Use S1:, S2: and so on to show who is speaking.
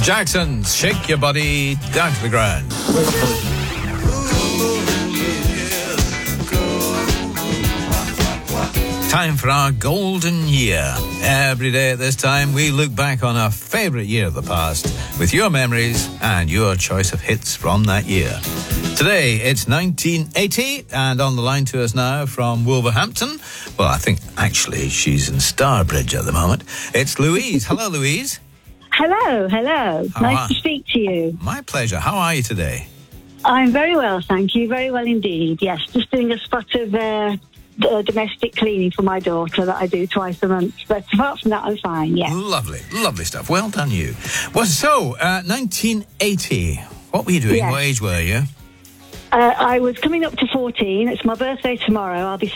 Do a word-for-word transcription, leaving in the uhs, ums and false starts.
S1: Jacksons, shake your body down to the ground. Time for our golden year. Every day at this time, we look back on our favourite year of the past with your memories and your choice of hits from that year. Today, it's nineteen eighty, and on the line to us now from Wolverhampton, well, I think actually she's in Starbridge at the moment, it's Louise. Hello, Louise.
S2: Hello, hello.
S1: How
S2: nice
S1: are-
S2: to speak to you.
S1: My pleasure. How are you today?
S2: I'm very well, thank you. Very well indeed. Yes, just doing a spot of uh, d- domestic cleaning for my daughter that I do twice a month. But apart from that, I'm fine, yeah.
S1: Lovely, lovely stuff. Well done, you. Well, so, uh, nineteen eighty. What were you doing?
S2: Yes.
S1: What age were you?
S2: Uh, I was coming up to fourteen. It's my birthday tomorrow. I'll be